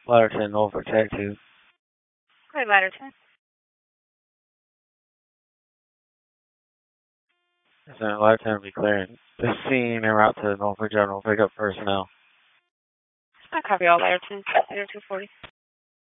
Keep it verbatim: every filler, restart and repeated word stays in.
Ladder ten, Norfolk, tag two. Okay, ladder ten. Lieutenant, ladder ten will be clearing the scene en route to Norfolk General. Pick up personnel. I copy all ladder ten, ladder two forty.